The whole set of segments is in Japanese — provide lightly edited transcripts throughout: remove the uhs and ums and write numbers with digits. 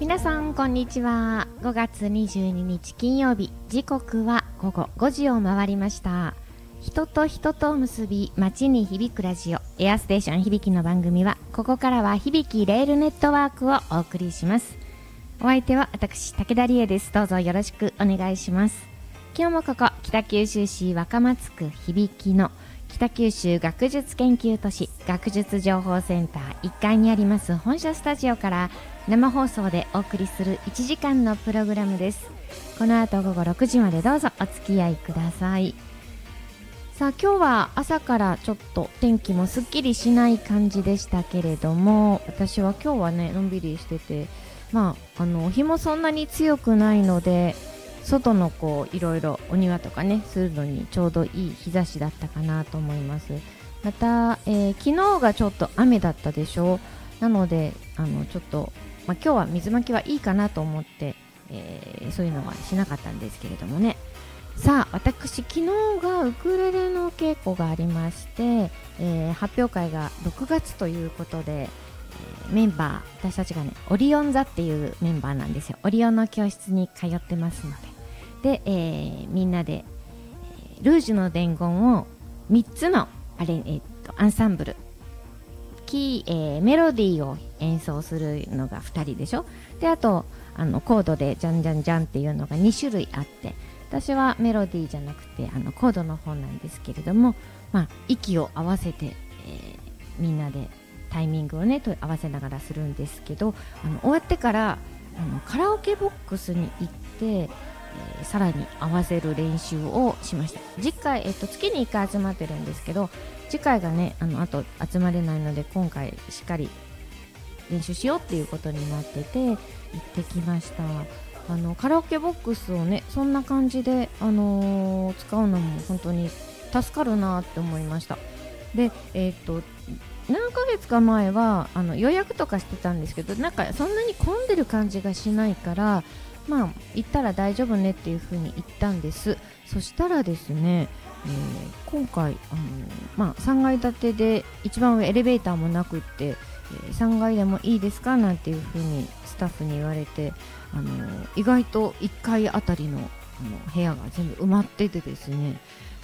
皆さんこんにちは。5月22日金曜日、時刻は午後5時を回りました。人と人とを結び、街に響くラジオエアステーション響きの番組は、ここからは響きレールネットワークをお送りします。お相手は私武田理恵です。どうぞよろしくお願いします。今日もここ北九州市若松区響きの北九州学術研究都市学術情報センター1階にあります本社スタジオから生放送でお送りする1時間のプログラムです。この後午後6時までどうぞお付き合いください。さあ今日は朝からちょっと天気もすっきりしない感じでしたけれども、私は今日はねのんびりしてて、日もそんなに強くないので外のいろいろお庭とかねするのにちょうどいい日差しだったかなと思います。また、昨日がちょっと雨だったでしょう。なのでちょっと、今日は水まきはいいかなと思って、そういうのはしなかったんですけれどもね。さあ私昨日がウクレレの稽古がありまして、発表会が6月ということで、メンバー私たちがねオリオン座っていうメンバーなんですよ。オリオンの教室に通ってますので、みんなで、ルージュの伝言を3つのアンサンブルメロディーを演奏するのが2人でしょ。であとコードでジャンジャンジャンっていうのが2種類あって、私はメロディーじゃなくてコードの方なんですけれども、息を合わせて、みんなでタイミングをねと合わせながらするんですけど、終わってからカラオケボックスに行って、さらに合わせる練習をしました。次回、月に1回集まってるんですけど、次回がねあと集まれないので、今回しっかり練習しようっていうことになってて行ってきました。カラオケボックスをねそんな感じで、使うのも本当に助かるなって思いました。で何ヶ月か前は予約とかしてたんですけど、なんかそんなに混んでる感じがしないから、行ったら大丈夫ねっていう風に言ったんです。そしたらですね、今回3階建てで一番上エレベーターもなくって、3階でもいいですかなんていう風にスタッフに言われて、意外と1階あたりの部屋が全部埋まっててですね、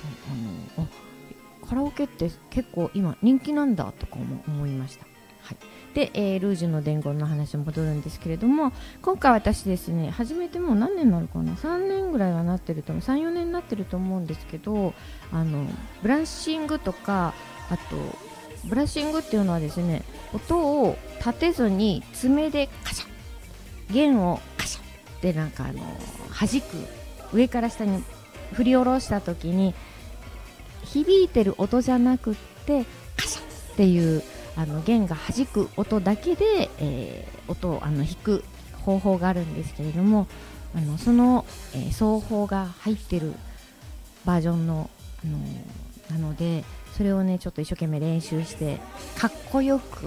カラオケって結構今人気なんだとか思いました。はい。で、ルージュの伝言の話に戻るんですけれども、今回私ですね始めてもう何年になるかな、3年ぐらいはなってると思う、 3,4 年になってると思うんですけど、ブラッシングとか、あとブラッシングっていうのはですね、音を立てずに爪でカシャッ、弦をカシャッって弾く、上から下に振り下ろした時に響いてる音じゃなくってカシャッっていう弦が弾く音だけで、音を弾く方法があるんですけれども、その、奏法が入ってるバージョンの、なのでそれをねちょっと一生懸命練習してかっこよく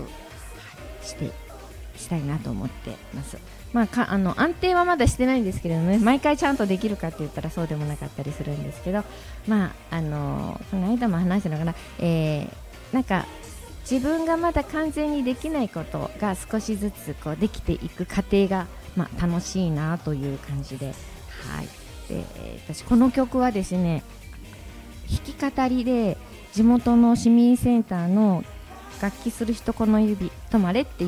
したいなと思ってます。安定はまだしてないんですけれどもね、毎回ちゃんとできるかって言ったらそうでもなかったりするんですけど、この間も話したのかな、なんか自分がまだ完全にできないことが少しずつできていく過程が、楽しいなという感じで、はい。で、私この曲はですね弾き語りで地元の市民センターの楽器する人この指止まれって